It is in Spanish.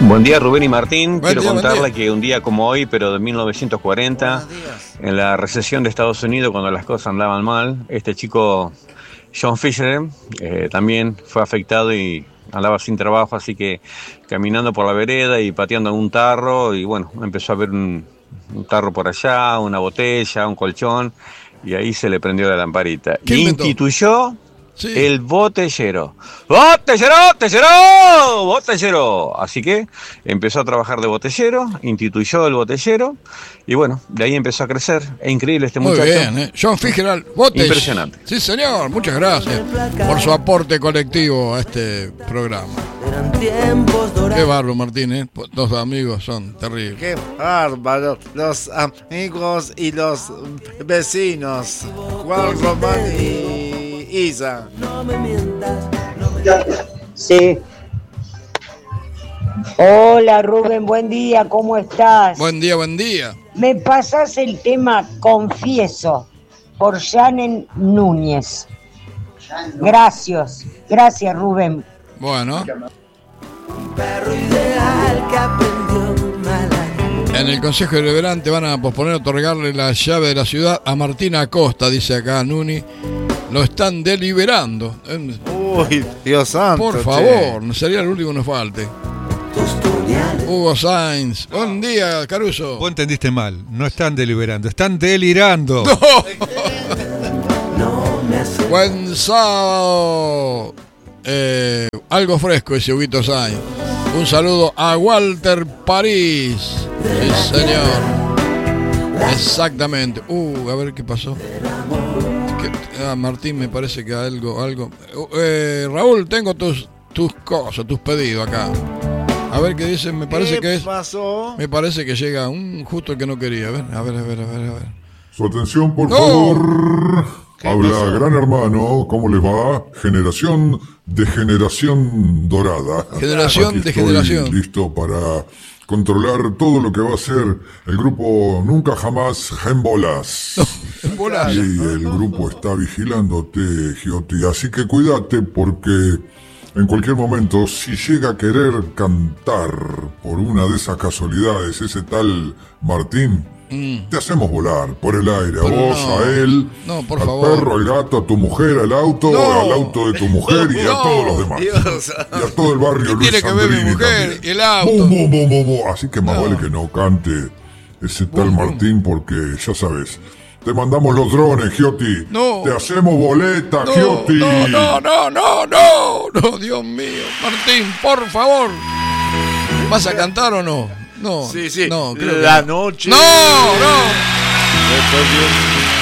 Buen día, Rubén y Martín. Quiero contarle que un día como hoy, pero de 1940, en la recesión de Estados Unidos, cuando las cosas andaban mal, este chico, John Fisher, también fue afectado y andaba sin trabajo, así que caminando por la vereda y pateando un tarro, y bueno, empezó a ver un tarro por allá, una botella, un colchón, y ahí se le prendió la lamparita. Y instituyó el botellero. ¡Botellero! ¡Botellero! ¡Botellero! Así que empezó a trabajar de botellero, instituyó el botellero, y bueno, de ahí empezó a crecer. Es increíble este muchacho. Muy bien, John Fitzgerald Botech. Impresionante. Sí, señor, muchas gracias por su aporte colectivo a este programa. Qué bárbaro, Martín, Dos amigos son terribles. Qué bárbaro, los amigos y los vecinos, Juan Román y Isa. Sí. Hola Rubén, buen día, ¿cómo estás? Buen día, buen día. Me pasás el tema Confieso por Janen Núñez. Gracias Rubén. Bueno. En el Consejo Deliberante van a posponer otorgarle la llave de la ciudad a Martina Acosta, dice acá Nuni. Lo están deliberando. Uy, Dios santo. Por favor, no sería el último que nos falte. Hugo Sainz. Buen día, Caruso. Vos entendiste mal. No están deliberando, están delirando. No. Buen sábado. Algo fresco, ese Huguito Sainz. Un saludo a Walter París. Sí, señor. Exactamente. A ver qué pasó. Martín, me parece que algo. Raúl, tengo tus cosas, tus pedidos acá. A ver qué dicen, me parece que es. ¿Qué pasó? Me parece que llega justo el que no quería. A ver. Su atención, por favor. Habla Gran Hermano, ¿cómo les va? Generación dorada. Generación de generación. Listo para controlar todo lo que va a ser el grupo Nunca Jamás Gembolas. Y el grupo está vigilándote, Giotti. Así que cuídate porque en cualquier momento, si llega a querer cantar por una de esas casualidades ese tal Martín, te hacemos volar por el aire, a vos, a él, al perro, al gato, a tu mujer, al auto de tu mujer y a todos los demás. Dios. Y a todo el barrio Luis tiene que ver mi mujer también. y el auto. Así que más vale que no cante ese tal Martín porque ya sabes. Te mandamos los drones, Giotti. Te hacemos boleta, Giotti. No, Dios mío. Martín, por favor. ¿Vas a cantar o no? No. Sí. No, creo la que noche. No.